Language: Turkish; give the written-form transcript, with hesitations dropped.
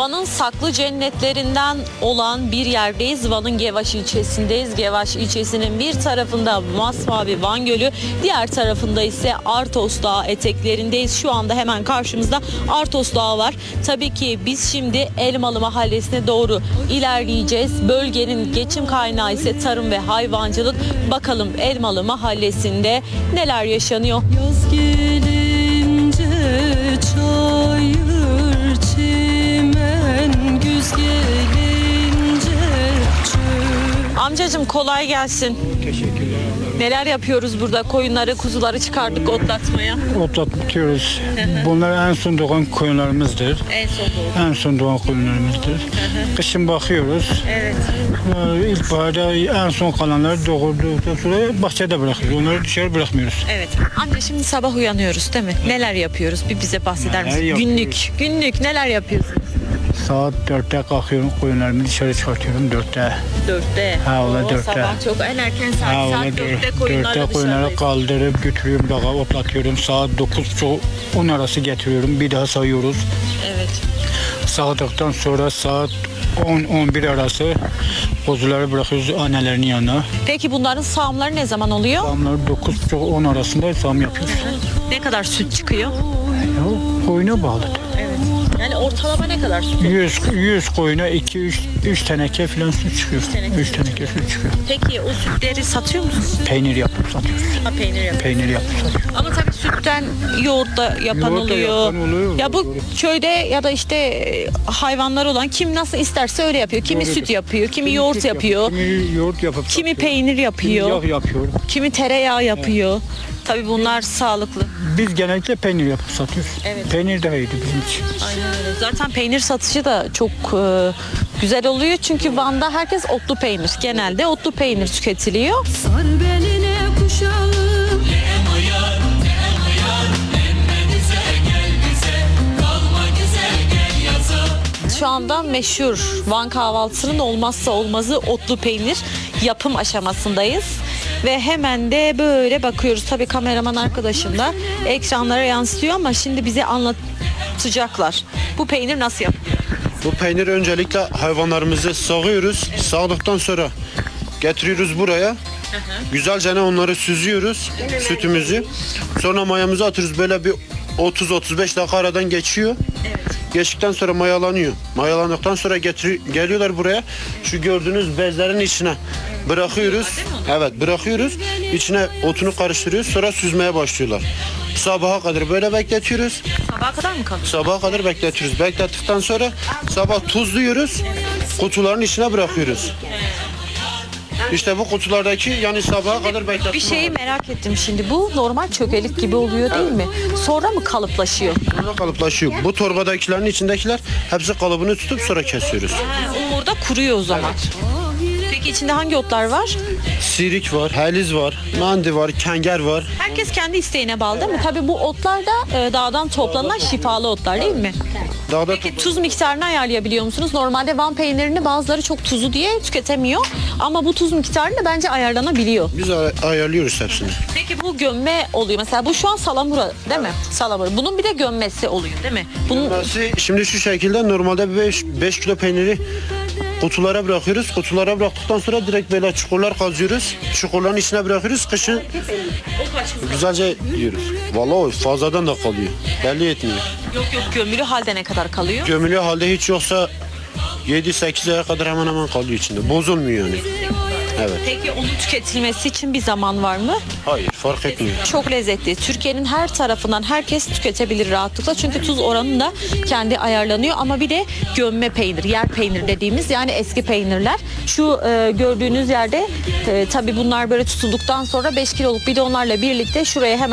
Van'ın saklı cennetlerinden olan bir yerdeyiz. Van'ın Gevaş ilçesindeyiz. Gevaş ilçesinin bir tarafında masmavi Van Gölü, diğer tarafında ise Artos Dağı eteklerindeyiz. Şu anda hemen karşımızda Artos Dağı var. Tabii ki biz şimdi Elmalı Mahallesi'ne doğru ilerleyeceğiz. Bölgenin geçim kaynağı ise tarım ve hayvancılık. Bakalım Elmalı Mahallesi'nde neler yaşanıyor? Yaz gelince çayır çimen, güz gelince çöl. Amcacığım kolay gelsin. Teşekkürler. Neler yapıyoruz burada? Koyunları, kuzuları çıkardık otlatmaya. Otlatıyoruz. Bunlar en son doğan koyunlarımızdır. En son doğru. En son doğan koyunlarımızdır. Kışın bakıyoruz. Evet. İlkbaharda en son kalanları doğurduktan sonra bahçede bırakıyoruz. Onları dışarı bırakmıyoruz. Evet. Amca şimdi sabah uyanıyoruz değil mi? Neler yapıyoruz? Bir bize bahseder misin? Neler yapıyoruz? Günlük neler yapıyorsunuz? Saat 4'te kalkıyorum, koyunlarımı dışarı çıkartıyorum 4'te. 4'te. Ha, ola 4'te. Sabah çok en erken saat. Ha, Saat öyle 4'te koyunları 4'te koyunları dışarıdayız. kaldırıp götürüyorum dağa otlatıyorum. Saat 9-10 arası getiriyorum. Bir daha sayıyoruz. Evet. Sağdıktan sonra saat 10-11 arası kuzuları bırakıyoruz annelerinin yanına. Peki bunların sağımları ne zaman oluyor? Sağımları 9-10 arasında sağım yapıyoruz. Ne kadar süt çıkıyor? Ya, koyuna bağlı. Evet. Yani ortalama ne kadar süt? 100 koyuna 2-3 teneke falan süt çıkıyor. 3 teneke süt çıkıyor. Peki o sütleri satıyor musunuz? Peynir yapıp satıyoruz. Ha, peynir yapıyor. Peynir yapıp satıyoruz. Ama tabii sütten yoğurt da yapan Yoğurt da oluyor. yapan oluyor. Ya bu Doğru. köyde ya da işte hayvanlar olan kim nasıl isterse öyle yapıyor. Kimi Doğrudur. süt yapıyor, kimi yoğurt süt yapıyor, Kimi yoğurt yapıp kimi satıyor. peynir yapıyor, Kimi yağ yapıyor. kimi tereyağı yapıyor. Tabii bunlar sağlıklı. Biz genellikle peynir yapıp satıyoruz. Evet. Peynir daha iyiydi bizim için. Aynen öyle. Zaten peynir satışı da çok güzel oluyor. Çünkü Van'da herkes otlu peynir. Genelde otlu peynir tüketiliyor. Sar beline kuşağım, Şu anda meşhur Van kahvaltısının olmazsa olmazı otlu peynir yapım aşamasındayız. Ve hemen de böyle bakıyoruz. Tabii kameraman arkadaşım da ekranlara yansıtıyor ama şimdi bize anlatacaklar. Bu peynir nasıl yapılıyor? Bu peyniri öncelikle hayvanlarımızı sağıyoruz. Sağdıktan sonra getiriyoruz buraya. Güzelce onları süzüyoruz, sütümüzü. Sonra mayamızı atıyoruz. Böyle bir 30-35 dakika aradan geçiyor. Geçtikten sonra mayalanıyor. Mayalandıktan sonra geliyorlar buraya. Şu gördüğünüz bezlerin içine bırakıyoruz. Evet, bırakıyoruz. İçine otunu karıştırıyoruz. Sonra süzmeye başlıyorlar. Sabaha kadar böyle bekletiyoruz. Sabaha kadar mı kalıyor? Sabaha kadar bekletiyoruz. Beklettikten sonra sabah tuzluyoruz. Kutuların içine bırakıyoruz. İşte bu kutulardaki yani sabaha kadar bekletme. Bir şeyi merak ettim şimdi. Bu normal çökelik gibi oluyor değil mi? Sonra mı kalıplaşıyor? Sonra kalıplaşıyor. Bu torbadakilerin içindekiler hepsi kalıbını tutup sonra kesiyoruz. O orada kuruyor o zaman. Peki içinde hangi otlar var? Sirik var, heliz var, mandi var, kenger var. Herkes kendi isteğine bağlı değil mi? Tabii bu otlar da dağdan toplanan şifalı otlar değil mi? Dağda Peki tuz miktarını ayarlayabiliyor musunuz? Normalde Van peynirini bazıları çok tuzlu diye tüketemiyor. Ama bu tuz miktarını da bence ayarlanabiliyor. biz ayarlıyoruz hepsini. Peki bu gömme oluyor. Mesela bu şu an salamura değil mi? Salamura. Bunun bir de gömmesi oluyor değil mi? Bunun Şimdi şu şekilde normalde 5 kilo peyniri kutulara bırakıyoruz. Kutulara bıraktıktan sonra direkt böyle çukurlar kazıyoruz. Çukurların içine bırakıyoruz. Kışın güzelce yiyoruz. Vallahi o fazladan da kalıyor. Belli etmiyor. yok gömülü halde ne kadar kalıyor? Gömülü halde hiç yoksa 7-8 aya kadar hemen hemen kalıyor içinde. Bozulmuyor yani. Evet. Peki onun tüketilmesi için bir zaman var mı? Hayır, fark etmiyor. Çok lezzetli. Türkiye'nin her tarafından herkes tüketebilir rahatlıkla. Çünkü tuz oranı da kendi ayarlanıyor. Ama bir de gömme peynir, yer peynir dediğimiz yani eski peynirler. Şu gördüğünüz yerde tabii bunlar böyle tutulduktan sonra 5 kiloluk bidonlarla birlikte şuraya hemen